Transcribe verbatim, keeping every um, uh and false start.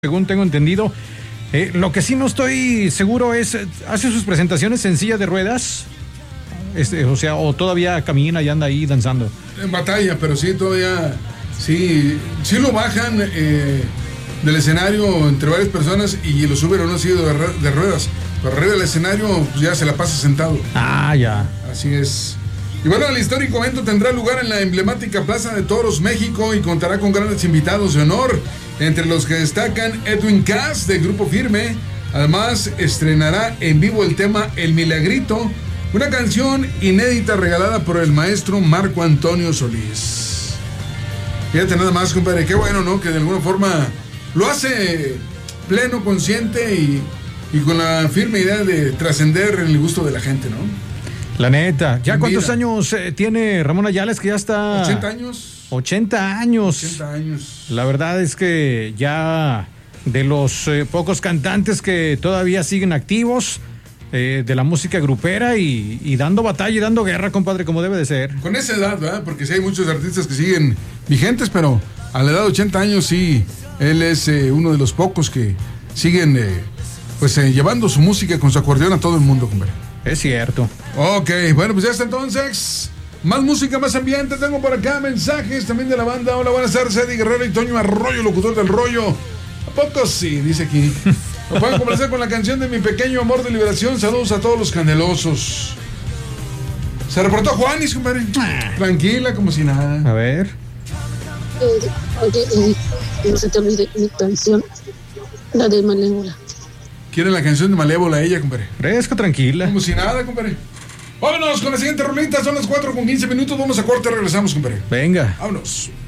según tengo entendido. Eh, lo que sí no estoy seguro es, ¿hace sus presentaciones en silla de ruedas? Este, o sea, o todavía camina y anda ahí danzando. En batalla, pero sí, todavía, sí, sí lo bajan eh, del escenario entre varias personas y lo suben a una silla de, de ruedas. Pero arriba del escenario pues ya se la pasa sentado. Ah, ya. Así es. Y bueno, el histórico evento tendrá lugar en la emblemática Plaza de Toros, México, y contará con grandes invitados de honor, entre los que destacan Edwin Cass de Grupo Firme. Además, estrenará en vivo el tema El Milagrito, una canción inédita regalada por el maestro Marco Antonio Solís. Fíjate nada más, compadre, qué bueno, ¿no? Que de alguna forma lo hace pleno, consciente y, y con la firme idea de trascender en el gusto de la gente, ¿no? La neta. ¿Ya En cuántos vida. años eh, tiene Ramón Ayala? Es que ya está... ochenta años. ochenta años. ochenta años. La verdad es que ya de los eh, pocos cantantes que todavía siguen activos, eh, de la música grupera y, y dando batalla y dando guerra, compadre, como debe de ser. Con esa edad, ¿verdad? Porque sí hay muchos artistas que siguen vigentes, pero a la edad de ochenta años sí, él es eh, uno de los pocos que siguen eh, pues eh, llevando su música con su acordeón a todo el mundo, compadre. Es cierto. Ok, bueno, pues ya está entonces. Más música, más ambiente. Tengo por acá mensajes también de la banda. Hola, buenas tardes, Eddie Guerrero y Toño Arroyo, locutor del rollo. ¿A poco sí? Dice aquí. Me pueden conversar con la canción de Mi Pequeño Amor de Liberación. Saludos a todos los candelosos. Se reportó Juanis, compadre. Tranquila, como si nada. A ver. Eh, oye, eh, no se te olvide mi canción, la de Malévola. Quiere la canción de Malévola ella, compadre. Fresco, tranquila. Como si nada, compadre. Vámonos con la siguiente rolita. Son las cuatro con quince minutos. Vamos a corte, regresamos, compadre. Venga. Vámonos.